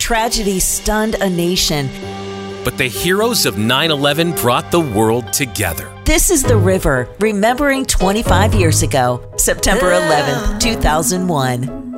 tragedy stunned a nation. But the heroes of 9/11 brought the world together. This is The River, remembering 25 years ago, September 11, 2001.